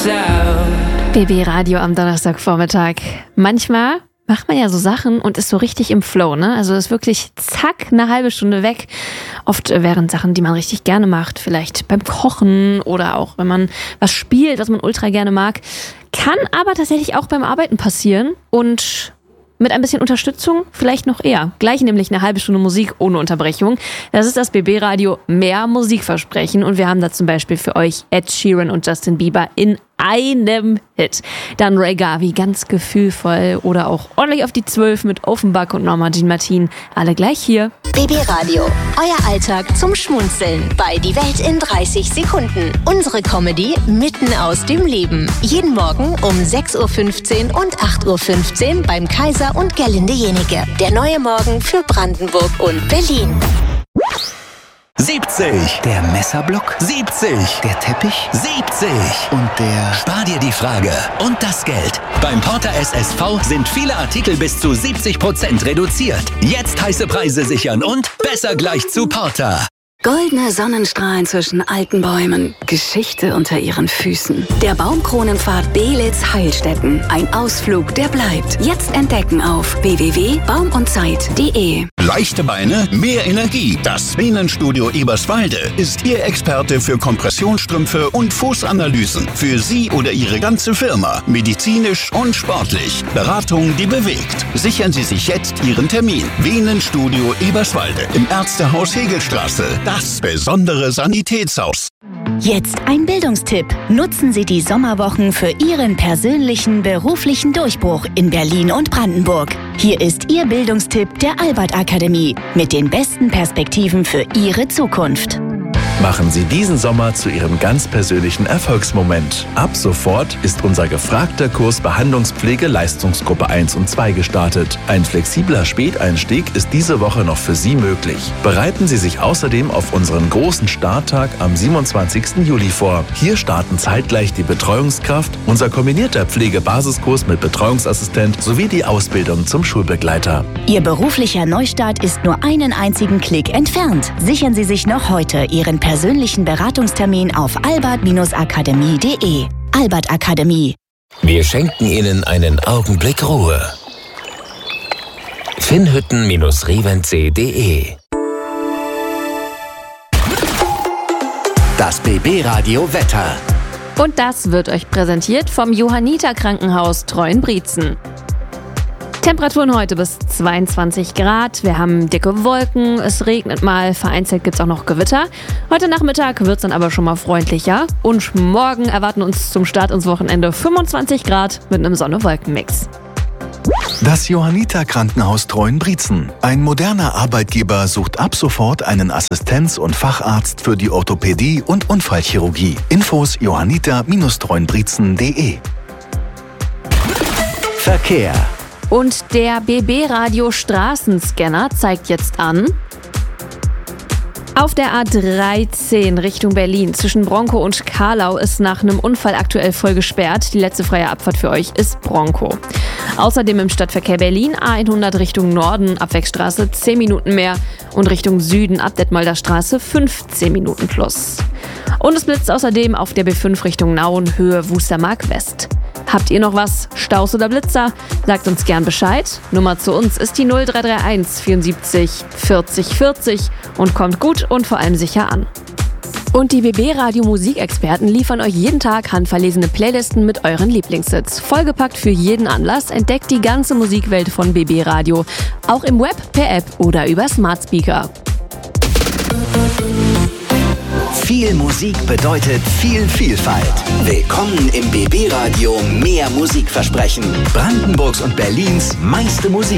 BB Radio am Donnerstagvormittag. Manchmal macht man ja so Sachen und ist so richtig im Flow, ne? Also ist wirklich zack, eine halbe Stunde weg. Oft wären Sachen, die man richtig gerne macht, vielleicht beim Kochen oder auch wenn man was spielt, was man ultra gerne mag. Kann aber tatsächlich auch beim Arbeiten passieren und mit ein bisschen Unterstützung vielleicht noch eher. Gleich nämlich eine halbe Stunde Musik ohne Unterbrechung. Das ist das BB Radio Mehr Musikversprechen und wir haben da zum Beispiel für euch Ed Sheeran und Justin Bieber in einem Hit. Dann Ray Garvey, ganz gefühlvoll oder auch ordentlich auf die 12 mit Offenbach und Norma Jean Martin. Alle gleich hier. BB Radio, euer Alltag zum Schmunzeln bei Die Welt in 30 Sekunden. Unsere Comedy mitten aus dem Leben. Jeden Morgen um 6.15 Uhr und 8.15 Uhr beim Kaiser und Gerlinde Jenike. Der neue Morgen für Brandenburg und Berlin. 70. Der Messerblock. 70. Der Teppich. 70. Und der... Spar dir die Frage und das Geld. Beim Porter SSV sind viele Artikel bis zu 70% reduziert. Jetzt heiße Preise sichern und besser gleich zu Porter. Goldene Sonnenstrahlen zwischen alten Bäumen, Geschichte unter ihren Füßen. Der Baumkronenpfad Belitz-Heilstätten. Ein Ausflug, der bleibt. Jetzt entdecken auf www.baumundzeit.de. Leichte Beine, mehr Energie. Das Venenstudio Eberswalde ist Ihr Experte für Kompressionsstrümpfe und Fußanalysen. Für Sie oder Ihre ganze Firma. Medizinisch und sportlich. Beratung, die bewegt. Sichern Sie sich jetzt Ihren Termin. Venenstudio Eberswalde im Ärztehaus Hegelstraße. Das besondere Sanitätshaus. Jetzt ein Bildungstipp. Nutzen Sie die Sommerwochen für Ihren persönlichen beruflichen Durchbruch in Berlin und Brandenburg. Hier ist Ihr Bildungstipp der Albert-Akademie mit den besten Perspektiven für Ihre Zukunft. Machen Sie diesen Sommer zu Ihrem ganz persönlichen Erfolgsmoment. Ab sofort ist unser gefragter Kurs Behandlungspflege Leistungsgruppe 1 und 2 gestartet. Ein flexibler Späteinstieg ist diese Woche noch für Sie möglich. Bereiten Sie sich außerdem auf unseren großen Starttag am 27. Juli vor. Hier starten zeitgleich die Betreuungskraft, unser kombinierter Pflegebasiskurs mit Betreuungsassistent sowie die Ausbildung zum Schulbegleiter. Ihr beruflicher Neustart ist nur einen einzigen Klick entfernt. Sichern Sie sich noch heute Ihren persönlichen Beratungstermin auf albert-akademie.de. Albert Akademie. Wir schenken Ihnen einen Augenblick Ruhe. Finnhütten-reventsee.de. Das BB Radio Wetter. Und das wird euch präsentiert vom Johanniter Krankenhaus Treuenbrietzen. Temperaturen heute bis 22 Grad. Wir haben dicke Wolken, es regnet mal, vereinzelt gibt es auch noch Gewitter. Heute Nachmittag wird es dann aber schon mal freundlicher. Und morgen erwarten uns zum Start ins Wochenende 25 Grad mit einem Sonne-Wolken-Mix. Das Johanniter Krankenhaus Treuenbrietzen. Ein moderner Arbeitgeber sucht ab sofort einen Assistenz- und Facharzt für die Orthopädie und Unfallchirurgie. Infos johanniter-treuenbrietzen.de. Verkehr. Und der BB Radio Straßenscanner zeigt jetzt an: Auf der A13 Richtung Berlin zwischen Bronkow und Carlau ist nach einem Unfall aktuell voll gesperrt. Die letzte freie Abfahrt für euch ist Bronkow. Außerdem im Stadtverkehr Berlin A100 Richtung Norden, Abwegstraße 10 Minuten mehr und Richtung Süden ab Detmolder Straße 15 Minuten plus. Und es blitzt außerdem auf der B5 Richtung Nauen, Höhe Wustermark West. Habt ihr noch was? Staus oder Blitzer? Sagt uns gern Bescheid. Nummer zu uns ist die 0331 74 40 40 und kommt gut und vor allem sicher an. Und die BB Radio Musikexperten liefern euch jeden Tag handverlesene Playlisten mit euren Lieblingshits. Vollgepackt für jeden Anlass, entdeckt die ganze Musikwelt von BB Radio. Auch im Web, per App oder über Smart Speaker. Viel Musik bedeutet viel Vielfalt. Willkommen im BB Radio Mehr Musikversprechen. Brandenburgs und Berlins meiste Musik.